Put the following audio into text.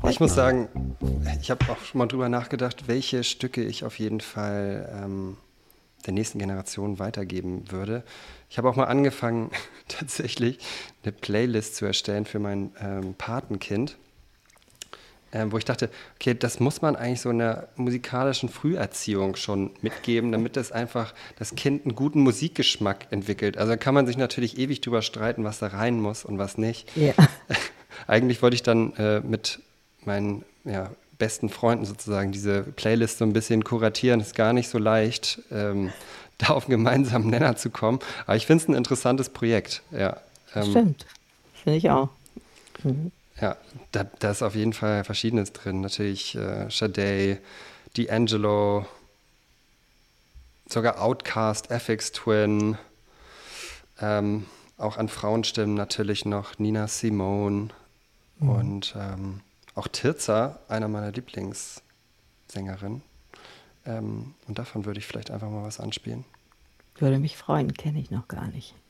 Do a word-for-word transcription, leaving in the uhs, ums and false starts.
Ich muss sagen, ich habe auch schon mal drüber nachgedacht, welche Stücke ich auf jeden Fall ähm, der nächsten Generation weitergeben würde. Ich habe auch mal angefangen, tatsächlich eine Playlist zu erstellen für mein ähm, Patenkind, ähm, wo ich dachte, okay, das muss man eigentlich so in der musikalischen Früherziehung schon mitgeben, damit das einfach das Kind einen guten Musikgeschmack entwickelt. Also da kann man sich natürlich ewig drüber streiten, was da rein muss und was nicht. Ja, Eigentlich wollte ich dann äh, mit meinen ja, besten Freunden sozusagen diese Playlist so ein bisschen kuratieren. Ist gar nicht so leicht, ähm, da auf einen gemeinsamen Nenner zu kommen. Aber ich finde es ein interessantes Projekt. Ja, ähm, stimmt. Finde ich auch. Mhm. ja da, da ist auf jeden Fall Verschiedenes drin. Natürlich äh, Sade, D'Angelo, sogar Outkast, Aphex Twin, ähm, auch an Frauenstimmen natürlich noch Nina Simone und ähm, auch Tirza, einer meiner Lieblingssängerinnen. Ähm, und davon würde ich vielleicht einfach mal was anspielen. Würde mich freuen, kenne ich noch gar nicht.